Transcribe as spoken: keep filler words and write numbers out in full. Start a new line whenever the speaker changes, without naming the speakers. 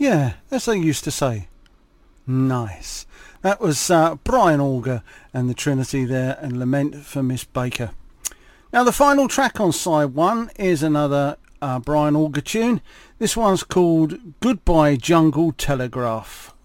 Yeah, as they used to say. Nice. That was uh, Brian Auger and the Trinity there, and Lament for Miss Baker. Now the final track on side one is another uh, Brian Auger tune. This one's called Goodbye Jungle Telegraph.